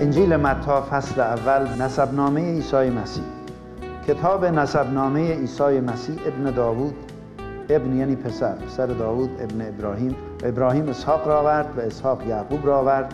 انجیل متی فصل اول، نسبنامه عیسی مسیح. کتاب نسبنامه عیسی مسیح ابن داوود، ابن یعنی پسر داوود، ابن ابراهیم. ابراهیم اسحاق را آورد و اسحاق یعقوب را آورد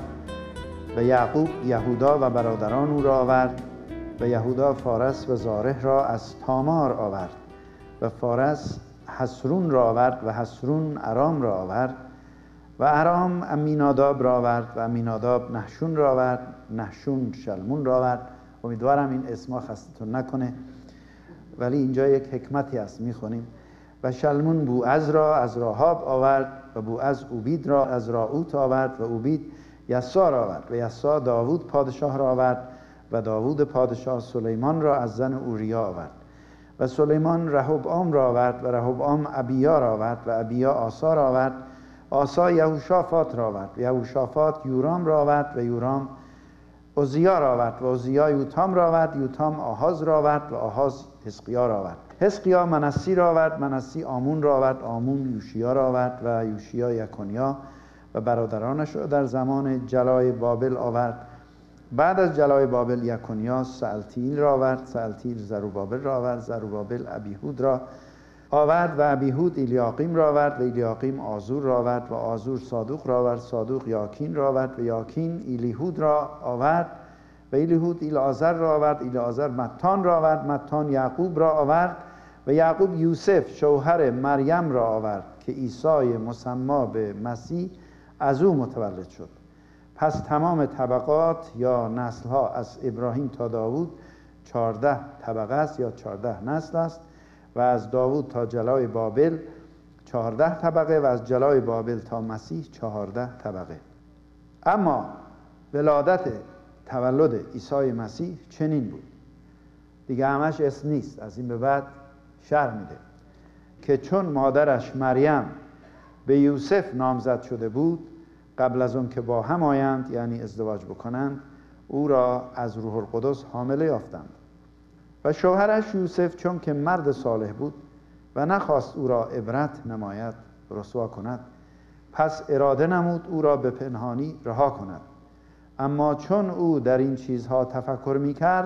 و یعقوب یهودا و برادران او را آورد و یهودا فارس و زارح را از تامار آورد و فارس حسرون را آورد و حسرون ارام را آورد و ارام امیناداب را آورد و امیناداب نحشون را آورد، نحشون شلمون را آورد. امیدوارم این اسما خستتون نکنه، ولی اینجا یک حکمتی هست میخونیم. و شلمون بوعز را از راهاب آورد و بوعز اوبید را از راوت آورد و اوبید یسا را آورد و یسا داوود پادشاه را آورد و داوود پادشاه سلیمان را از زن اوریا آورد و سلیمان رهبعام را آورد و رهبعام ابیا را آورد و ابیا آسا را آورد. آسا یهوشافاط را آورد و یهوشافاط یورام را آورد و یورام عزیا را آورد و عزیا یوتام را آورد. یوتام آحاز را آورد و آحاز حزقیا را آورد. حزقیا منسی را آورد، منسی آمون را آورد، آمون یوشیا را آورد و یوشیا یکونیا و برادرانش را در زمان جلای بابل آورد. بعد از جلای بابل یکونیا سألتیل را آورد، سألتیل زروبابل را آورد، زروبابل ابیهود را آورد و ابیهود الیاقیم را آورد و الیاقیم آزور را آورد و آزور صادوق را آورد، صادوق یاکین را آورد و یاکین الیهود را آورد و الیهود العازر را آورد، العازر متان را آورد، متان یعقوب را آورد و یعقوب یوسف شوهر مریم را آورد که عیسی مسمی به مسیح از او متولد شد. پس تمام طبقات یا نسل‌ها از ابراهیم تا داوود 14 طبقه است یا 14 نسل است و از داوود تا جلای بابل 14 طبقه و از جلای بابل تا مسیح 14 طبقه. اما ولادت تولد عیسی مسیح چنین بود، دیگه همش اسم نیست، از این به بعد شرح میده که چون مادرش مریم به یوسف نامزد شده بود، قبل از اون که با هم آیند یعنی ازدواج بکنند، او را از روح القدس حامله یافتند. و شوهرش یوسف چون که مرد صالح بود و نخواست او را عبرت نماید، رسوا کند، پس اراده نمود او را به پنهانی رها کند. اما چون او در این چیزها تفکر می کرد،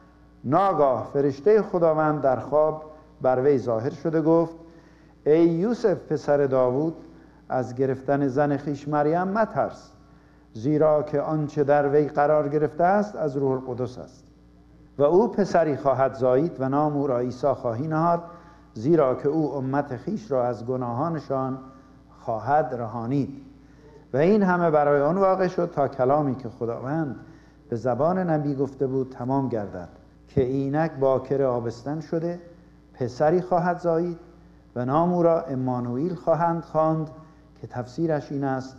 ناگاه فرشته خداوند در خواب بر وی ظاهر شده گفت: ای یوسف پسر داوود، از گرفتن زن خویش مریم مترس، زیرا که آنچه در وی قرار گرفته است از روح القدس است. و او پسری خواهد زایید و نام او را عیسی خواهی نهاد، زیرا که او امت خویش را از گناهانشان خواهد رهانید. و این همه برای آن واقع شد تا کلامی که خداوند به زبان نبی گفته بود تمام گردد که اینک باکر آبستن شده، پسری خواهد زایید و نام او را امانوئیل خواهند خواند که تفسیرش این است: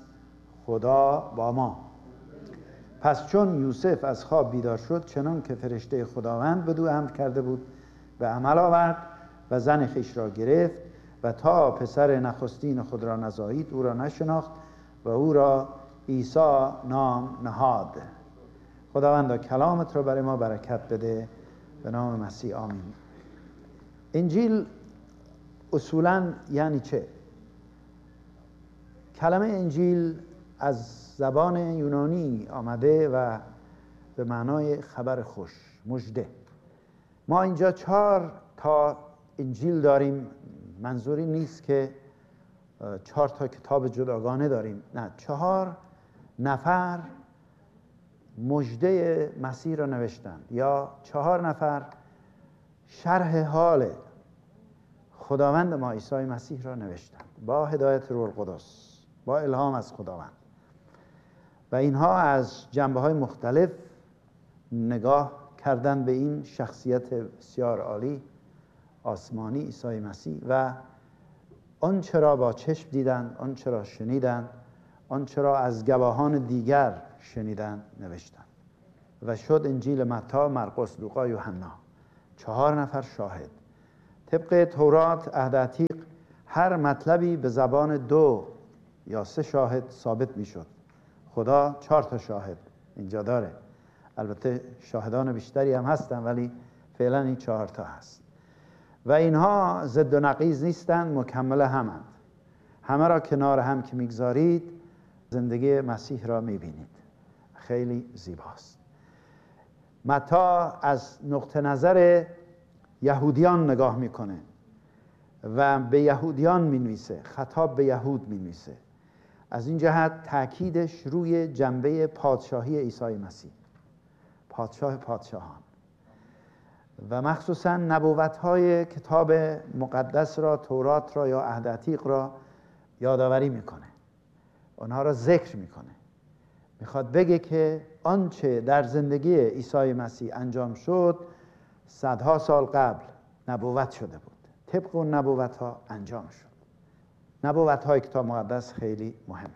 خدا با ما. پس چون یوسف از خواب بیدار شد، چنان که فرشته خداوند بدو امر کرده بود به عمل آورد و زن خویش را گرفت و تا پسر نخستین خود را نزایید او را نشناخت و او را عیسی نام نهاد. خداوند کلامت را برای ما برکت بده، به نام مسیح آمین. انجیل اصولاً یعنی چه؟ کلمه انجیل از زبان یونانی آمده و به معنای خبر خوش، مژده. ما اینجا 4 تا انجیل داریم. منظوری نیست که 4 تا کتاب جداگانه داریم، نه، 4 نفر مژده مسیح را نوشتند یا 4 نفر شرح حال خداوند ما عیسی مسیح را نوشتند با هدایت روح القدس، با الهام از خداوند. و اینها از جنبه‌های مختلف نگاه کردن به این شخصیت بسیار عالی آسمانی عیسی مسیح و آنچه را با چشم دیدند، آنچه را شنیدند، آنچه را از گواهان دیگر شنیدند نوشتند و شد انجیل متی، مرقس، لوقا، یوحنا. 4 نفر شاهد. طبق تورات عهد عتیق هر مطلبی به زبان 2 یا 3 شاهد ثابت میشد. خدا 4 تا شاهد اینجا داره. البته شاهدان بیشتری هم هستن ولی فعلا این 4 تا هست و اینها ضد و نقیض نیستند، مکمل همند. همه را کنار هم که میگذارید زندگی مسیح را میبینید. خیلی زیباست. متی از نقطه نظر یهودیان نگاه میکنه و به یهودیان مینویسه، خطاب به یهود مینویسه. از این جهت تأکیدش روی جنبه پادشاهی عیسی مسیح، پادشاه پادشاهان، و مخصوصا نبوت‌های کتاب مقدس را، تورات را یا عهد عتیق را یادآوری میکنه، اونها را ذکر میکنه. میخواد بگه که آنچه در زندگی عیسی مسیح انجام شد صدها سال قبل نبوت شده بود، طبق اون نبوت‌ها انجام شد. نبوت‌های کتاب مقدس خیلی مهمه.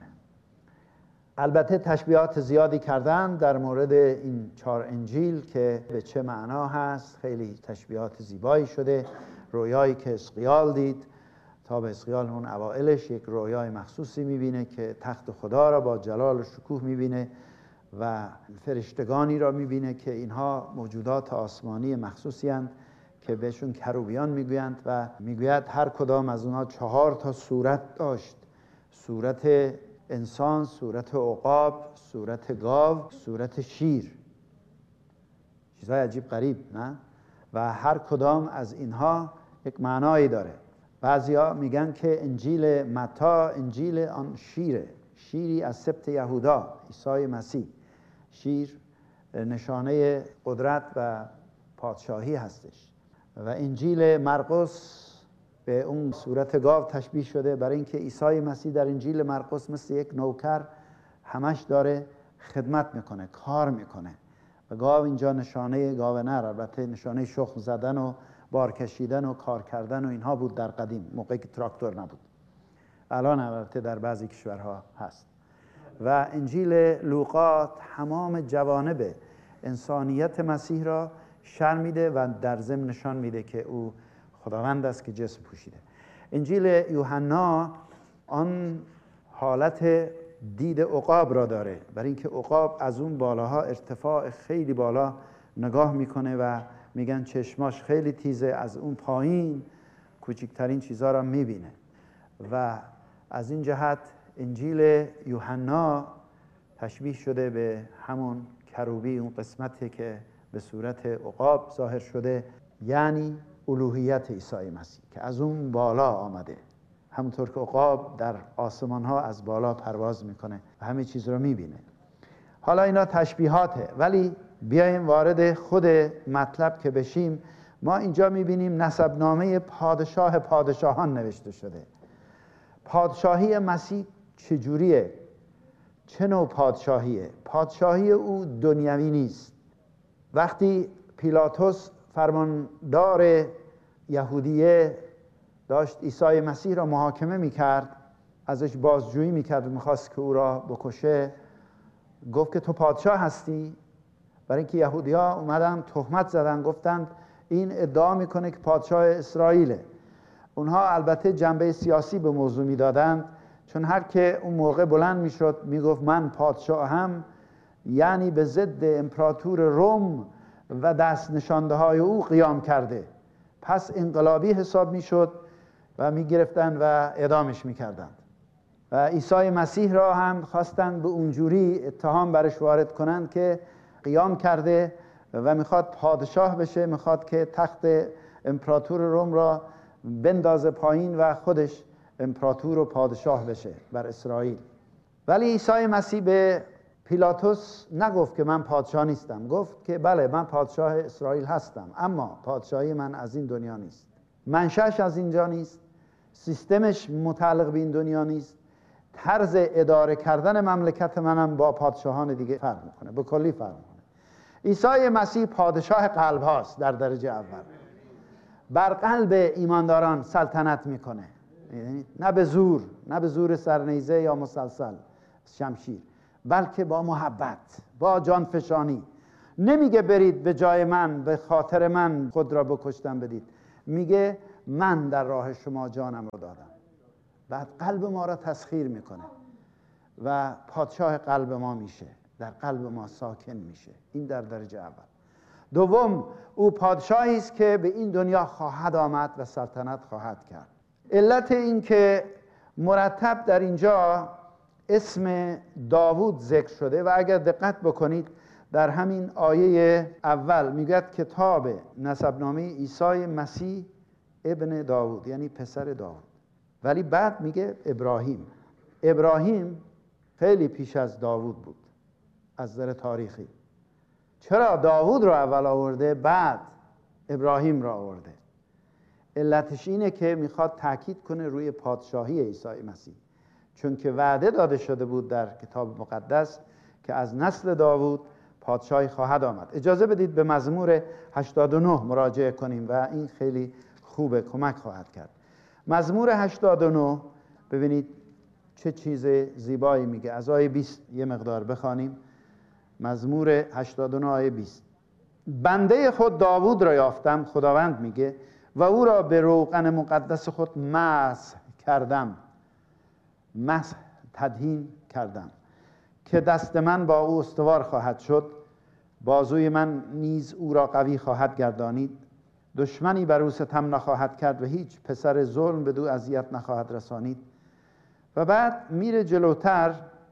البته تشبیهات زیادی کردن در مورد این 4 انجیل که به چه معنا هست، خیلی تشبیهات زیبایی شده. رویایی که حزقیال دید، تا به حزقیال اون اوائلش یک رویای مخصوصی میبینه که تخت خدا را با جلال و شکوه میبینه و فرشتگانی را میبینه که اینها موجودات آسمانی مخصوصی هستند که بهشون کروبیان میگویند و میگوید هر کدام از اونها 4 تا صورت داشت: صورت انسان، صورت عقاب، صورت گاو، صورت شیر. چیزهای عجیب غریب، نه؟ و هر کدام از اینها یک معنایی داره. بعضیا میگن که انجیل متی انجیل آن شیره، شیری از سبط یهودا، عیسی مسیح. شیر نشانه قدرت و پادشاهی هستش. و انجیل مرقس به اون صورت گاو تشبیه شده، برای اینکه عیسی مسیح در انجیل مرقس مثل یک نوکر همش داره خدمت میکنه، کار میکنه. و گاو اینجا نشانه گاو نر، البته نشانه شخم زدن و بار کشیدن و کار کردن و اینها بود در قدیم، موقعی که تراکتور نبود. الان البته در بعضی کشورها هست. و انجیل لوقا تمام جوانب انسانیت مسیح را شرح میده و در ضمن نشان میده که او خداوند است که جسم پوشیده. انجیل یوحنا آن حالت دید عقاب را داره، برای اینکه عقاب از اون بالاها ارتفاع خیلی بالا نگاه میکنه و میگن چشماش خیلی تیزه، از اون پایین کوچکترین چیزها را میبینه. و از این جهت انجیل یوحنا تشبیه شده به همون کروبی، اون قسمتی که به صورت عقاب ظاهر شده، یعنی الوهیت عیسی مسیح که از اون بالا آمده. همونطور که عقاب در آسمان ها از بالا پرواز میکنه و همه چیز رو میبینه. حالا اینا تشبیهاته، ولی بیایم وارد خود مطلب که بشیم. ما اینجا میبینیم نسبنامه پادشاه پادشاهان نوشته شده. پادشاهی مسیح چجوریه؟ چه نوع پادشاهیه؟ پادشاهی او دنیوی نیست. وقتی پیلاطس فرماندار یهودیه داشت عیسی مسیح را محاکمه میکرد، ازش بازجویی میکرد و میخواست که او را بکشه، گفت که تو پادشاه هستی؟ برای اینکه یهودی‌ها اومدن تهمت زدن، گفتند این ادعا میکنه که پادشاه اسرائیله. اونها البته جنبه سیاسی به موضوع میدادند، چون هر که اون موقع بلند میشد میگفت من پادشاهم، یعنی به ضد امپراتور روم و دست نشانده های او قیام کرده، پس انقلابی حساب میشد و میگرفتن و اعدامش میکردند. و عیسی مسیح را هم خواستند به اونجوری اتهام برش وارد کنند که قیام کرده و میخواد پادشاه بشه، میخواد که تخت امپراتور روم را بندازه پایین و خودش امپراتور و پادشاه بشه بر اسرائیل. ولی عیسی مسیح به پیلاطس نگفت که من پادشاه نیستم، گفت که بله من پادشاه اسرائیل هستم، اما پادشاهی من از این دنیا نیست، منشأش از اینجا نیست، سیستمش متعلق به این دنیا نیست، طرز اداره کردن مملکت منم با پادشاهان دیگه فرق میکنه، به کلی فرق میکنه. عیسی مسیح پادشاه قلب هاست در درجه اول، بر قلب ایمانداران سلطنت میکنه، نه به زور، نه به زور سرنیزه یا مسلسل شمشیر، بلکه با محبت، با جانفشانی. نمیگه برید به جای من به خاطر من خود را بکشتن بدید، میگه من در راه شما جانم رو دادم. بعد قلب ما را تسخیر میکنه و پادشاه قلب ما میشه، در قلب ما ساکن میشه. این در درجه اول. دوم، او پادشاهی است که به این دنیا خواهد آمد و سلطنت خواهد کرد. علت این که مرتب در اینجا اسم داوود ذکر شده و اگر دقت بکنید در همین آیه اول میگوید کتاب نسبنامه عیسی مسیح ابن داوود، یعنی پسر داوود. ولی بعد میگه ابراهیم خیلی پیش از داوود بود از نظر تاریخی. چرا داوود رو اول آورده بعد ابراهیم رو آورده؟ علتش اینه که میخواد تاکید کنه روی پادشاهی عیسی مسیح، چون که وعده داده شده بود در کتاب مقدس که از نسل داوود پادشاهی خواهد آمد. اجازه بدید به مزمور 89 مراجعه کنیم و این خیلی خوبه، کمک خواهد کرد. مزمور 89 ببینید چه چیز زیبایی میگه. از آیه 20 یه مقدار بخوانیم. مزمور 89 آیه 20: بنده خود داوود را یافتم، خداوند میگه، و او را به روغن مقدس خود مسح کردم، مسح تدهین کردم، که دست من با او استوار خواهد شد، بازوی من نیز او را قوی خواهد گردانید. دشمنی بر او ستم نخواهد کرد و هیچ پسر ظلم بدو اذیت نخواهد رسانید. و بعد میره جلوتر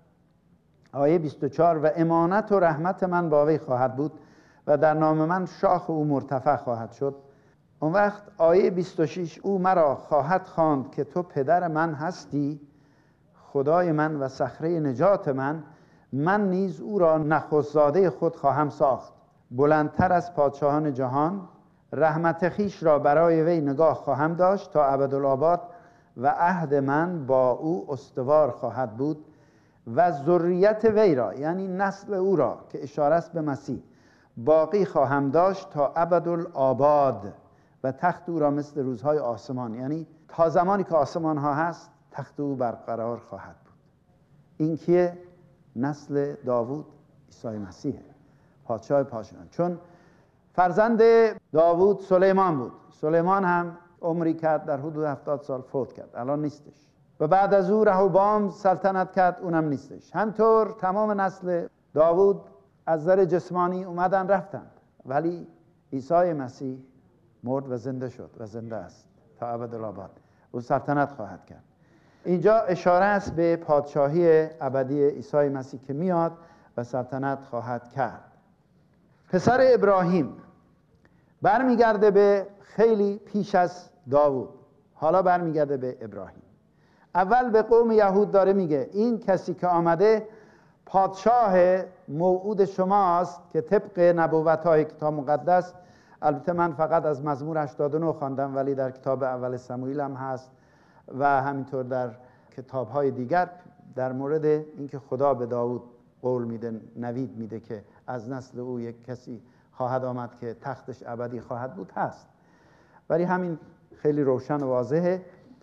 آیه 24: و امانت و رحمت من با وی خواهد بود و در نام من شاخ او مرتفع خواهد شد. اون وقت آیه 26: او مرا خواهد خواند که تو پدر من هستی، خدای من و صخره نجات من نیز او را نخست‌زاده خود خواهم ساخت. بلندتر از پادشاهان جهان، رحمت خیش را برای وی نگاه خواهم داشت تا ابدالآباد، و عهد من با او استوار خواهد بود و ذریت وی را، یعنی نسل او را که اشاره است به مسیح، باقی خواهم داشت تا ابدالآباد، و تخت او را مثل روزهای آسمان، یعنی تا زمانی که آسمان ها هست تخت او برقرار خواهد بود. این کیه؟ نسل داوود، عیسی مسیحه، پادشاه پادشاهان. چون فرزند داوود سلیمان بود. سلیمان هم عمری کرد در حدود 70 سال فوت کرد، الان نیستش. و بعد از او رهوبام سلطنت کرد، اونم نیستش. همطور تمام نسل داوود از نظر جسمانی اومدن رفتند، ولی عیسی مسیح مرد و زنده شد و زنده است تا ابدالآباد. او سلطنت خواهد کرد. اینجا اشاره است به پادشاهی ابدی عیسی مسیح که میاد و سلطنت خواهد کرد. پسر ابراهیم برمیگرده به خیلی پیش از داوود، حالا برمیگرده به ابراهیم. اول به قوم یهود داره میگه این کسی که آمده پادشاه موعود شماست که طبق نبوت‌های کتاب مقدس، البته من فقط از مزمور 89 خواندم، ولی در کتاب اول سموئیل هم هست و همینطور در کتاب‌های دیگر در مورد اینکه خدا به داوود قول میده، نوید میده که از نسل او یک کسی خواهد آمد که تختش ابدی خواهد بود هست، ولی همین خیلی روشن و واضحه.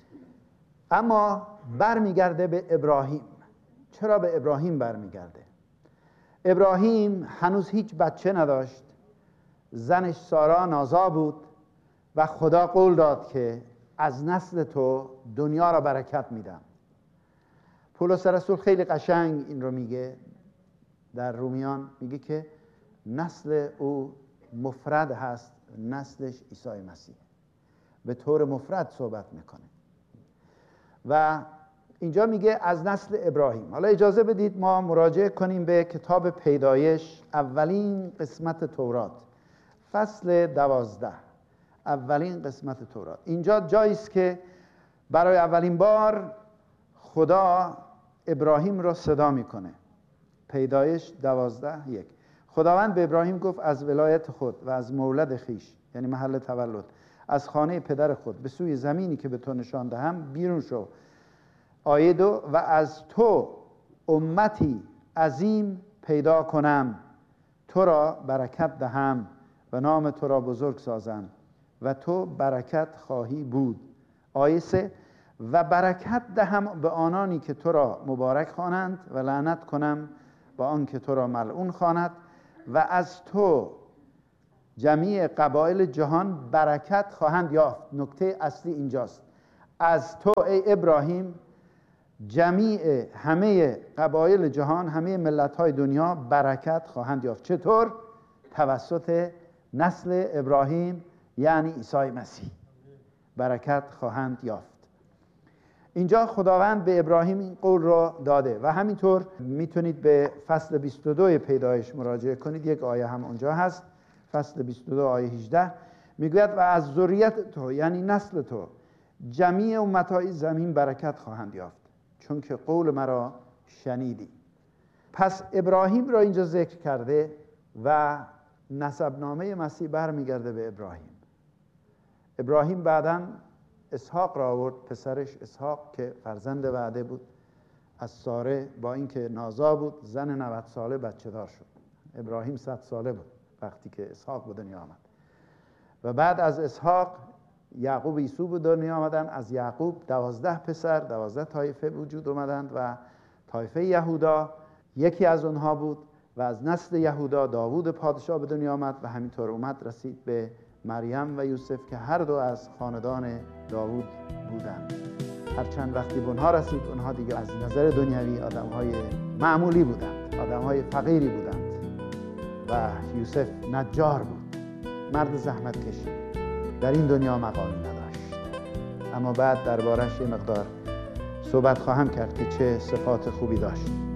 اما برمیگرده به ابراهیم. چرا به ابراهیم برمیگرده؟ ابراهیم هنوز هیچ بچه نداشت، زنش سارا نازا بود و خدا قول داد که از نسل تو دنیا را برکت میدم. پولس رسول خیلی قشنگ این رو میگه در رومیان، میگه که نسل او مفرد هست، نسلش عیسی مسیح، به طور مفرد صحبت میکنه و اینجا میگه از نسل ابراهیم. حالا اجازه بدید ما مراجعه کنیم به کتاب پیدایش، اولین قسمت تورات، فصل 12، اولین قسمت تورات. اینجا جایی است که برای اولین بار خدا ابراهیم را صدا میکنه. پیدایش 12:1: خداوند به ابراهیم گفت از ولایت خود و از مولد خیش، یعنی محل تولد، از خانه پدر خود به سوی زمینی که به تو نشان دهم بیرون شو. آیه 2: و از تو امتی عظیم پیدا کنم، تو را برکت دهم و نام تو را بزرگ سازم و تو برکت خواهی بود. آیه 3: و برکت دهم به آنانی که تو را مبارک خوانند و لعنت کنم با آن که تو را ملعون خواند، و از تو جمیع قبایل جهان برکت خواهند یافت. نکته اصلی اینجاست، از تو ای ابراهیم جمیع همه قبایل جهان، همه ملت‌های دنیا برکت خواهند یافت. چطور؟ توسط نسل ابراهیم، یعنی عیسی مسیح برکت خواهند یافت. اینجا خداوند به ابراهیم این قول را داده و همینطور میتونید به فصل 22 پیدایش مراجعه کنید. یک آیه هم اونجا هست، فصل 22 آیه 18 میگوید و از ذریت تو یعنی نسل تو جمیع امتهای زمین برکت خواهند یافت چون که قول مرا شنیدی. پس ابراهیم را اینجا ذکر کرده و نسبنامه مسیح برمیگرده به ابراهیم. ابراهیم بعداً اسحاق را آورد، پسرش اسحاق که فرزند وعده بود از ساره، با اینکه نازا بود زن 90 ساله بچه دار شد. ابراهیم 100 ساله بود وقتی که اسحاق به دنیا آمد و بعد از اسحاق یعقوب عیسی به دنیا آمدن. از یعقوب 12 پسر 12 طایفه وجود آمدند و طایفه یهودا یکی از اونها بود و از نسل یهودا داوود پادشاه به دنیا آمد و همینطور اومد رسید به مریم و یوسف که هر دو از خاندان داوود بودند. هرچند وقتی به اونها رسید اونها دیگه از نظر دنیوی آدم‌های معمولی بودند، آدم‌های فقیری بودند و یوسف نجار بود، مرد زحمت کشی، در این دنیا مقامی نداشت. اما بعد دربارش یه مقدار صحبت خواهم کرد که چه صفات خوبی داشت.